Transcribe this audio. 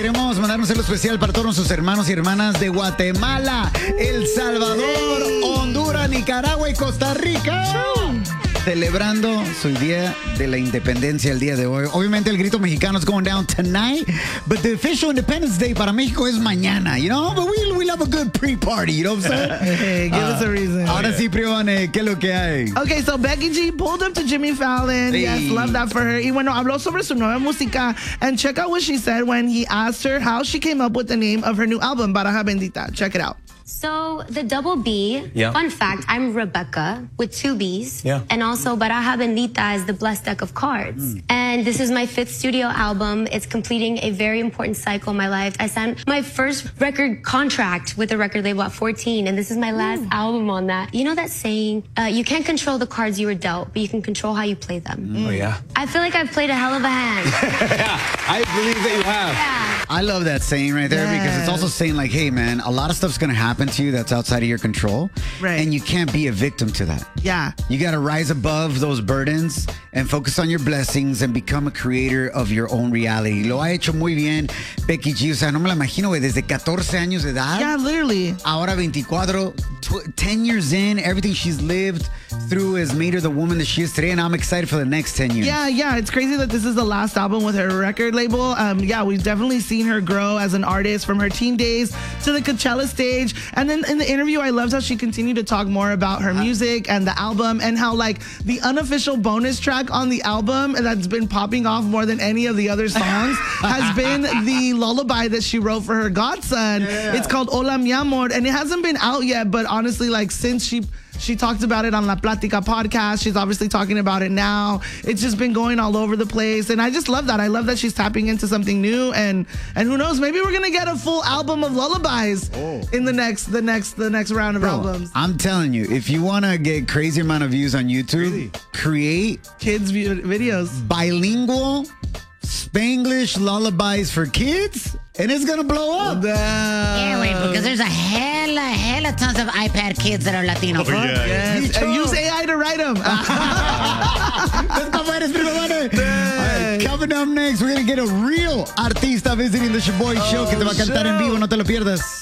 Queremos mandar un saludo especial para todos nuestros hermanos y hermanas de Guatemala, El Salvador, Honduras, Nicaragua y Costa Rica. Celebrando su Día de la Independencia el día de hoy. Obviamente el grito mexicano is going down tonight, but the official Independence Day para México es mañana, you know? But we love a good pre-party, you know what I'm saying? Hey, give us a reason. Ahora sí, Prione, ¿qué es lo que hay? Okay, so Becky G pulled up to Jimmy Fallon. Hey. Yes, love that for her. Y bueno, habló sobre su nueva música. And check out what she said when he asked her how she came up with the name of her new album, Baraja Bendita. Check it out. So the double B, fun fact, I'm Rebecca with two B's. Yeah. And also Baraja Bendita is the blessed deck of cards. And this is my 5th studio album. It's completing a very important cycle in my life. I signed my first record contract with a record label at 14, and this is my last album on that. You know that saying, you can't control the cards you were dealt, but you can control how you play them. Oh, yeah. I feel like I've played a hell of a hand. Yeah, I believe that you have. Yeah. I love that saying right there because it's also saying like, hey man, a lot of stuff's going to happen to you that's outside of your control. Right. And you can't be a victim to that. Yeah. You got to rise above those burdens and focus on your blessings and become a creator of your own reality. Lo ha hecho muy bien Becky G. O sea, no me la imagino, güey, desde 14 años de edad. Yeah, literally. Ahora 24, 10 years in, everything she's lived through has made her the woman that she is today, and I'm excited for the next 10 years. Yeah, it's crazy that this is the last album with her record label. Yeah, we've definitely seen her grow as an artist from her teen days to the Coachella stage. And then in the interview, I loved how she continued to talk more about her music and the album and how like the unofficial bonus track on the album that's been popping off more than any of the other songs has been the lullaby that she wrote for her godson. Yeah. It's called Hola Mi Amor, and it hasn't been out yet, but honestly, like since she talked about it on La Plática podcast. She's obviously talking about it now. It's just been going all over the place. And I just love that. I love that she's tapping into something new. And who knows, maybe we're going to get a full album of lullabies in the next round of albums. I'm telling you, if you want to get crazy amount of views on YouTube, create Kids videos. bilingual Spanglish lullabies for kids, and it's going to blow up. Yeah, wait, because there's a hella tons of iPad kids that are Latino. Yes. And use AI to write them. Let's go find us, people. All right, coming up next, we're going to get a real artista visiting the Shaboy Show que te va a cantar en vivo. No te lo pierdas.